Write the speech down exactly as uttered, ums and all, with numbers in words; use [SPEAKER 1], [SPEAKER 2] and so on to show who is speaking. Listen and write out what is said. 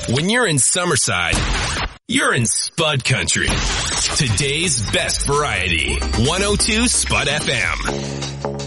[SPEAKER 1] When you're in Summerside, you're in Spud Country. Today's best variety. one oh two Spud F M.